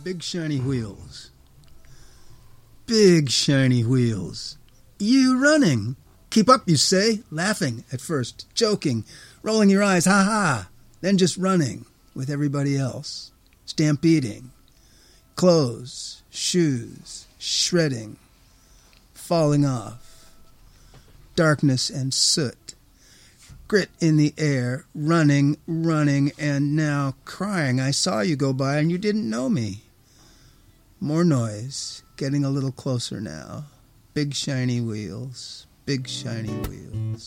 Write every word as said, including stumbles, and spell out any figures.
Big shiny wheels. Big shiny wheels. You running. Keep up, you say, laughing at first, joking, rolling your eyes, ha-ha, then just running with everybody else, stampeding, clothes, shoes, shredding, falling off, darkness and soot, grit in the air, running, running, and now crying. I saw you go by and you didn't know me. More noise, getting a little closer now. Big shiny wheels, big shiny wheels.